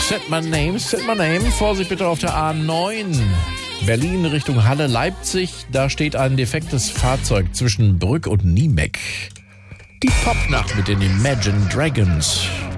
Set my name. Vorsicht bitte auf der A9. Berlin Richtung Halle, Leipzig. Da steht ein defektes Fahrzeug zwischen Brück und Niemeck. Die Popnacht mit den Imagine Dragons.